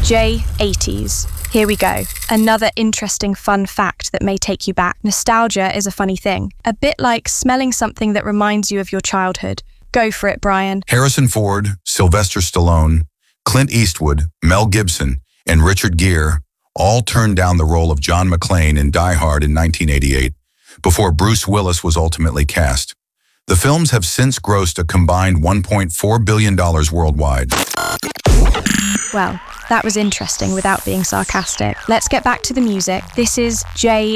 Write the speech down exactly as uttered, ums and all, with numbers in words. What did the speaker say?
J eighties. Here we go. Another interesting fun fact that may take you back. Nostalgia is a funny thing. A bit like smelling something that reminds you of your childhood. Go for it, Brian. Harrison Ford, Sylvester Stallone, Clint Eastwood, Mel Gibson, and Richard Gere all turned down the role of John McClane in Die Hard in nineteen eighty-eight, before Bruce Willis was ultimately cast. The films have since grossed a combined one point four billion dollars worldwide. Well, that was interesting without being sarcastic. Let's get back to the music. This is J